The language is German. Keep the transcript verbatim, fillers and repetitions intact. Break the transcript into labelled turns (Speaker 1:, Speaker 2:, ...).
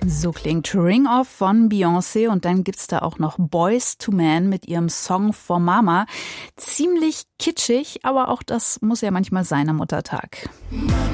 Speaker 1: So klingt Ring Off von Beyoncé und dann gibt's da auch noch Boyz two Men mit ihrem Song For Mama. Ziemlich kitschig, aber auch das muss ja manchmal sein am Muttertag.